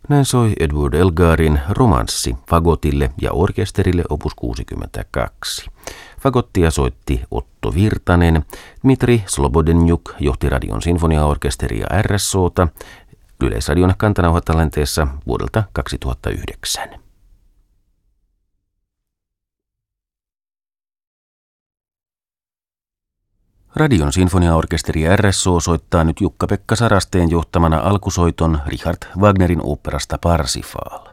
Näin soi Edward Elgarin romanssi fagotille ja orkesterille opus 62. Fagottia soitti Otto Virtanen, Dmitri Slobodenjuk johti Radion sinfoniaorkesteria RSOta Yleisradion kantanauhatalenteessa vuodelta 2009. Radion sinfoniaorkesteri RSO soittaa nyt Jukka-Pekka Sarasteen johtamana alkusoiton Richard Wagnerin oopperasta Parsifal.